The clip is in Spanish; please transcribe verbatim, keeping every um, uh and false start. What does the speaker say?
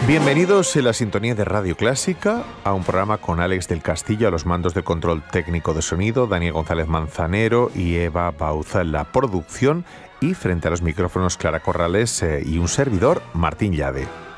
Bienvenidos en la sintonía de Radio Clásica a un programa con Alex del Castillo a los mandos de control técnico de sonido, Daniel González Manzanero y Eva Bauza en la producción y frente a los micrófonos Clara Corrales eh, y un servidor, Martín Llade.